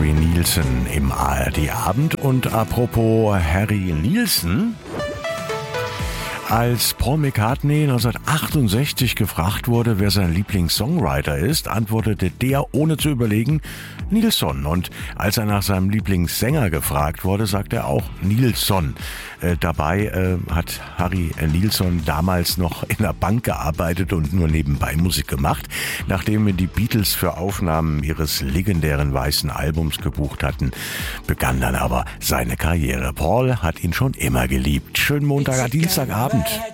Harry Nilsson im ARD-Abend. Und apropos Harry Nilsson: Als Paul McCartney 1968 gefragt wurde, wer sein Lieblingssongwriter ist, antwortete der ohne zu überlegen Nilsson. Und als er nach seinem Lieblingssänger gefragt wurde, sagte er auch Nilsson. Dabei hat Harry Nilsson damals noch in der Bank gearbeitet und nur nebenbei Musik gemacht. Nachdem wir die Beatles für Aufnahmen ihres legendären weißen Albums gebucht hatten, begann dann aber seine Karriere. Paul hat ihn schon immer geliebt. Schönen Dienstagabend.